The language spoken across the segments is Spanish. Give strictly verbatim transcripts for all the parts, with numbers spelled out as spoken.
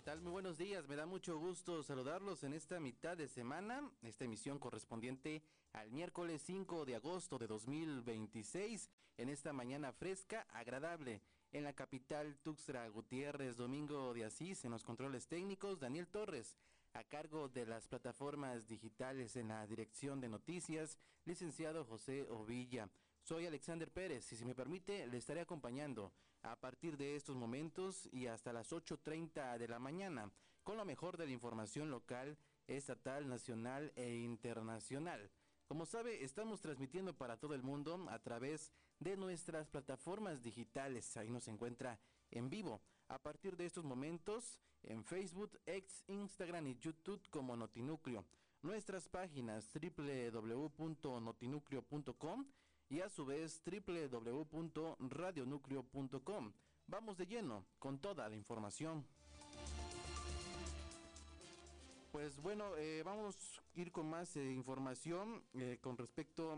tal? Muy buenos días, me da mucho gusto saludarlos en esta mitad de semana, esta emisión correspondiente al miércoles cinco de agosto de dos mil veintiséis, en esta mañana fresca, agradable, en la capital Tuxtla Gutiérrez. Domingo de Asís en los controles técnicos, Daniel Torres, a cargo de las plataformas digitales en la dirección de noticias, licenciado José Ovilla. Soy Alexander Pérez y si me permite le estaré acompañando a partir de estos momentos y hasta las ocho treinta de la mañana con lo mejor de la información local, estatal, nacional e internacional. Como sabe, estamos transmitiendo para todo el mundo a través de nuestras plataformas digitales. Ahí nos encuentra en vivo a partir de estos momentos en Facebook, X, Instagram y YouTube como Notinúcleo. Nuestras páginas doble u doble u doble u punto notinúcleo punto com y a su vez doble u doble u doble u punto radionúcleo punto com. Vamos de lleno con toda la información. Pues bueno, eh, vamos a ir con más eh, información eh, con respecto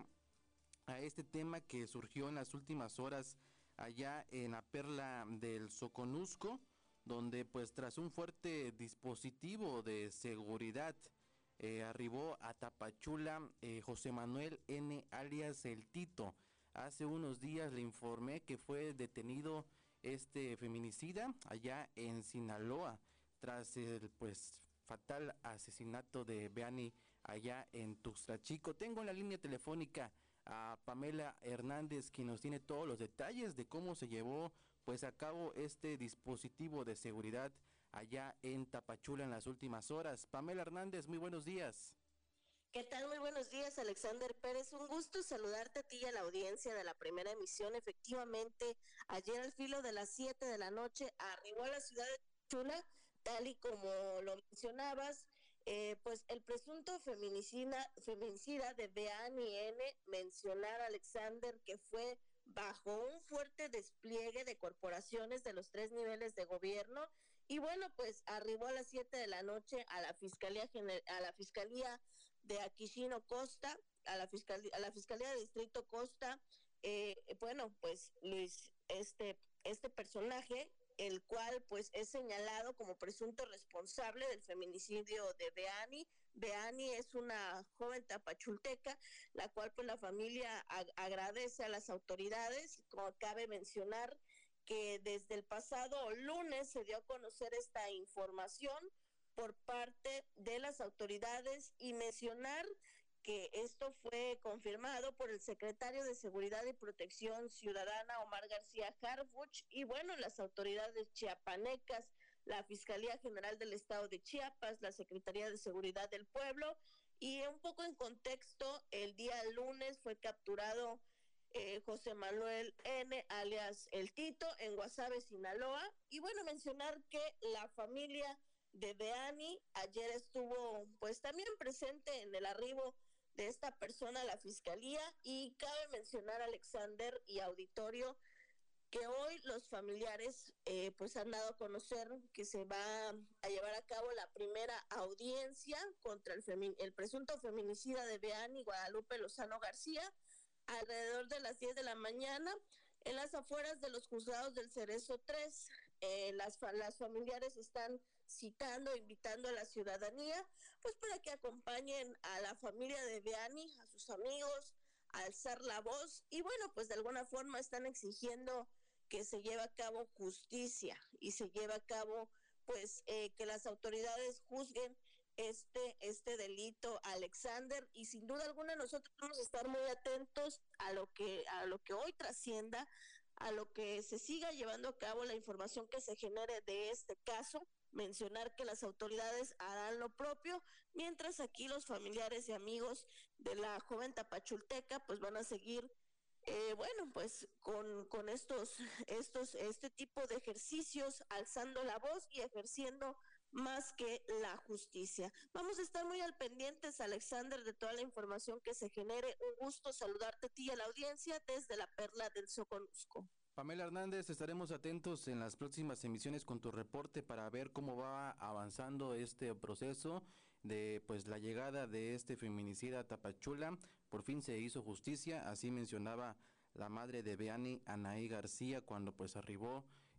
a este tema que surgió en las últimas horas allá en la Perla del Soconusco, donde pues tras un fuerte dispositivo de seguridad eh, arribó a Tapachula eh, José Manuel N. alias El Tito. Hace unos días le informé que fue detenido este feminicida allá en Sinaloa tras el pues fatal asesinato de Beani allá en Tuxtla Chico. Tengo en la línea telefónica a Pamela Hernández, quien nos tiene todos los detalles de cómo se llevó pues a cabo este dispositivo de seguridad allá en Tapachula en las últimas horas. Pamela Hernández, muy buenos días. ¿Qué tal? Muy buenos días, Alexander Pérez. Un gusto saludarte a ti y a la audiencia de la primera emisión. Efectivamente, ayer al filo de las siete de la noche arribó a la ciudad de Tapachula, tal y como lo mencionabas, eh, pues el presunto feminicida, feminicida de Beani N. Mencionar, Alexander, que fue bajo un fuerte despliegue de corporaciones de los tres niveles de gobierno. Y bueno, pues arribó a las siete de la noche a la Fiscalía General, a la Fiscalía de Aquishino Costa, a la Fiscalía, a la Fiscalía de Distrito Costa. Eh, bueno, pues Luis, este, este personaje, el cual pues es señalado como presunto responsable del feminicidio de Beani. Beani es una joven tapachulteca, la cual pues la familia ag- agradece a las autoridades. Como cabe mencionar que desde el pasado lunes se dio a conocer esta información por parte de las autoridades y mencionar que esto fue confirmado por el secretario de Seguridad y Protección Ciudadana, Omar García Harfuch, y bueno, las autoridades chiapanecas, la Fiscalía General del Estado de Chiapas, la Secretaría de Seguridad del Pueblo, y un poco en contexto, el día lunes fue capturado eh, José Manuel N., alias El Tito, en Guasave, Sinaloa, y bueno, mencionar que la familia de Beani ayer estuvo pues también presente en el arribo de esta persona a la fiscalía. Y cabe mencionar, Alexander y auditorio, que hoy los familiares eh, pues han dado a conocer que se va a llevar a cabo la primera audiencia contra el, femi- el presunto feminicida de Beani Guadalupe Lozano García alrededor de las diez de la mañana en las afueras de los juzgados del Cerezo tres. Eh, las, las familiares están citando, invitando a la ciudadanía, pues para que acompañen a la familia de Beani, a sus amigos, a alzar la voz y bueno, pues de alguna forma están exigiendo que se lleve a cabo justicia y se lleve a cabo pues eh, que las autoridades juzguen este este delito, Alexander, y sin duda alguna nosotros vamos a estar muy atentos a lo que a lo que hoy trascienda, a lo que se siga llevando a cabo, la información que se genere de este caso. Mencionar que las autoridades harán lo propio, mientras aquí los familiares y amigos de la joven tapachulteca pues van a seguir eh, bueno, pues con, con estos, estos, este tipo de ejercicios, alzando la voz y ejerciendo más que la justicia. Vamos a estar muy al pendientes, Alexander, de toda la información que se genere. Un gusto saludarte a ti y a la audiencia desde la Perla del Soconusco. Pamela Hernández, estaremos atentos en las próximas emisiones con tu reporte para ver cómo va avanzando este proceso de pues la llegada de este feminicida a Tapachula. Por fin se hizo justicia, así mencionaba la madre de Beani, Anaí García, cuando pues arribó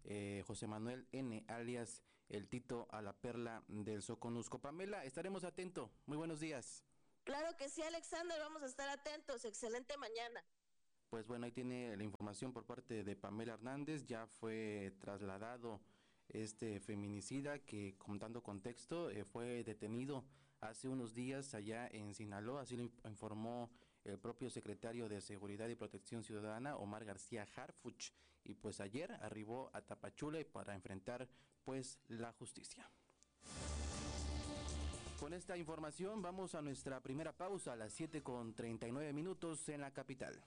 eh, José Manuel N., alias el Tito a la Perla del Soconusco. Pamela, estaremos atentos. Muy buenos días. Claro que sí, Alexander, vamos a estar atentos. Excelente mañana. Pues bueno, ahí tiene la información por parte de Pamela Hernández. Ya fue trasladado este feminicida que, contando contexto, eh, fue detenido hace unos días allá en Sinaloa. Así lo informó el propio secretario de Seguridad y Protección Ciudadana, Omar García Harfuch, y pues ayer arribó a Tapachula para enfrentar pues la justicia. Con esta información vamos a nuestra primera pausa a las siete con treinta y nueve minutos en la capital.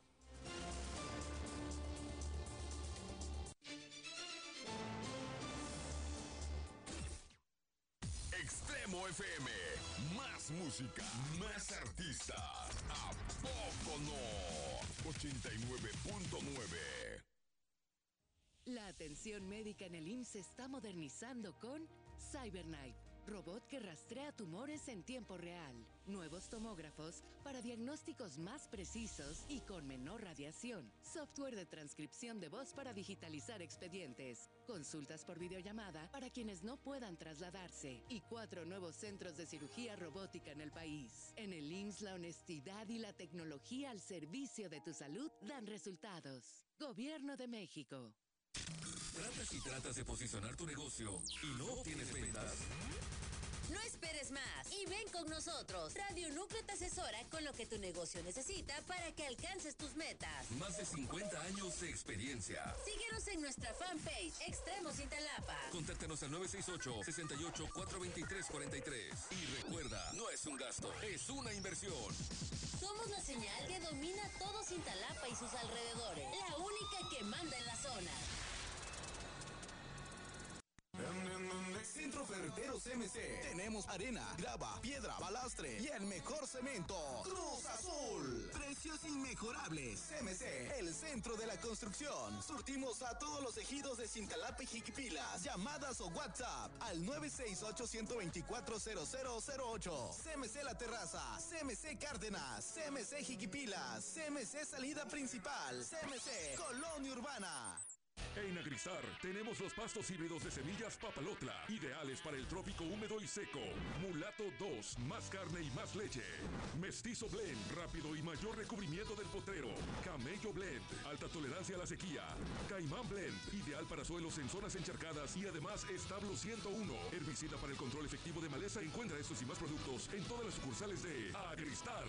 Extremo F M, más música, más artistas. ¿A poco no? ochenta y nueve punto nueve. La atención médica en el I M S S se está modernizando con CyberKnife, robot que rastrea tumores en tiempo real. Nuevos tomógrafos para diagnósticos más precisos y con menor radiación. Software de transcripción de voz para digitalizar expedientes. Consultas por videollamada para quienes no puedan trasladarse. Y cuatro nuevos centros de cirugía robótica en el país. En el I M S S la honestidad y la tecnología al servicio de tu salud dan resultados. Gobierno de México. ¿Tratas y tratas de posicionar tu negocio y no obtienes ventas? No esperes más y ven con nosotros. Radio Núcleo te asesora con lo que tu negocio necesita para que alcances tus metas. Más de cincuenta años de experiencia. Síguenos en nuestra fanpage Extremos Cintalapa. Contáctanos al nueve seis ocho, seis ocho, cuatro dos tres, cuatro tres. Y recuerda, no es un gasto, es una inversión. Somos la señal que domina todo Cintalapa y sus alrededores. La única que manda en la zona. Centro Ferreteros C M C. Tenemos arena, grava, piedra, balastre y el mejor cemento. Cruz Azul. Precios inmejorables. C M C, el centro de la construcción. Surtimos a todos los ejidos de Cintalapa y Jiquipilas. Llamadas o WhatsApp al nueve seis ocho, uno dos cuatro, cero cero cero ocho. C M C La Terraza. C M C Cárdenas. C M C Jiquipilas. C M C Salida Principal. C M C Colonia Urbana. En Agristar tenemos los pastos híbridos de semillas Papalotla, ideales para el trópico húmedo y seco. Mulato dos, más carne y más leche. Mestizo Blend, rápido y mayor recubrimiento del potrero. Camello Blend, alta tolerancia a la sequía. Caimán Blend, ideal para suelos en zonas encharcadas y además establo ciento uno, herbicida para el control efectivo de maleza. Encuentra estos y más productos en todas las sucursales de Agristar.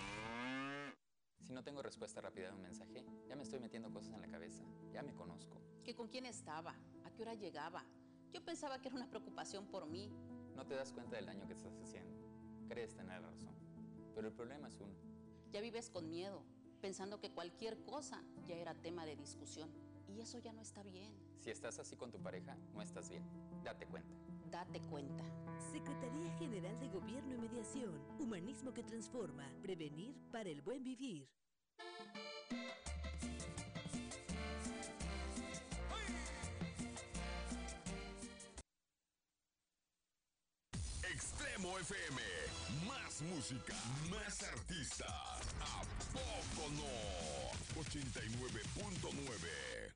Si no tengo respuesta rápida de un mensaje, ya me estoy metiendo cosas en la cabeza. Ya me conozco. ¿Que con quién estaba? ¿A qué hora llegaba? Yo pensaba que era una preocupación por mí. No te das cuenta del daño que estás haciendo. Crees tener razón. Pero el problema es uno. Ya vives con miedo, pensando que cualquier cosa ya era tema de discusión. Y eso ya no está bien. Si estás así con tu pareja, no estás bien. Date cuenta. Date cuenta. Secretaría General de Gobierno y Mediación. Humanismo que transforma. Prevenir para el buen vivir. Extremo F M, más música, más artistas. ¿A poco no? ochenta y nueve punto nueve.